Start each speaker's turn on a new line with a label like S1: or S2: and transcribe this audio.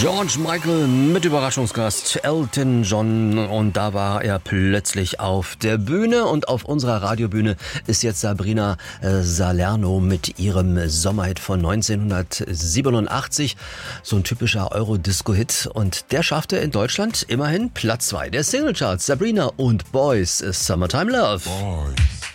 S1: George Michael mit Überraschungsgast Elton John, und da war er plötzlich auf der Bühne, und auf unserer Radiobühne ist jetzt Sabrina Salerno mit ihrem Sommerhit von 1987, so ein typischer Eurodisco-Hit, und der schaffte in Deutschland immerhin Platz 2 der Singlecharts. Sabrina und Boys, Summertime Love.
S2: Boys.